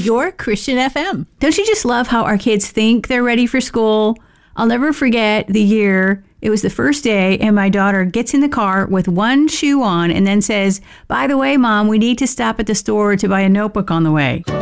your Christian FM. Don't you just love how our kids think they're ready for school? I'll never forget the year. It was the first day, and my daughter gets in the car with one shoe on and then says, "By the way, Mom, we need to stop at the store to buy a notebook on the way."